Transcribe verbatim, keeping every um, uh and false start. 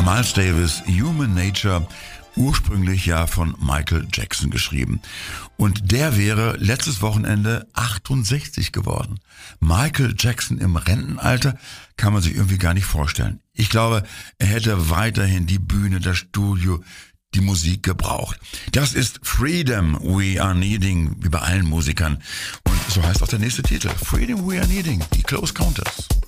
Miles Davis, Human Nature, ursprünglich ja von Michael Jackson geschrieben. Und der wäre letztes Wochenende achtundsechzig geworden. Michael Jackson im Rentenalter kann man sich irgendwie gar nicht vorstellen. Ich glaube, er hätte weiterhin die Bühne, das Studio, die Musik gebraucht. Das ist Freedom We Are Needing, wie bei allen Musikern. Und so heißt auch der nächste Titel. Freedom We Are Needing, die Close Counters.